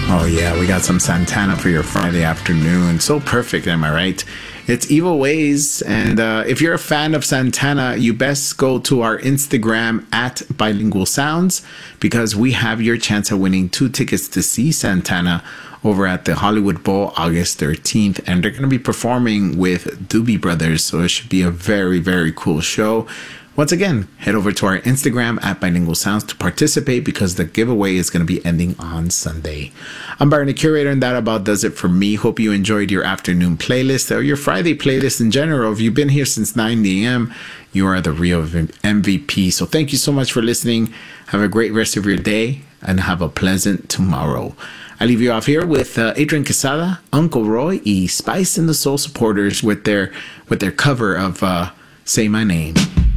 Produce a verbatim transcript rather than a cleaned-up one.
Oh yeah, we got some Santana for your Friday afternoon. So perfect, am I right? It's Evil Ways, and uh, if you're a fan of Santana, you best go to our Instagram at Bilingual Sounds, because we have your chance of winning two tickets to see Santana over at the Hollywood Bowl August thirteenth, and they're going to be performing with Doobie Brothers, so it should be a very, very cool show. Once again, head over to our Instagram at Bilingual Sounds to participate, because the giveaway is going to be ending on Sunday. I'm Byron, the curator, and that about does it for me. Hope you enjoyed your afternoon playlist or your Friday playlist in general. If you've been here since nine a.m., you are the real M V P. So thank you so much for listening. Have a great rest of your day and have a pleasant tomorrow. I leave you off here with uh, Adrian Quesada, Uncle Roy, y Spice and the Soul Supporters with their with their cover of uh, Say My Name.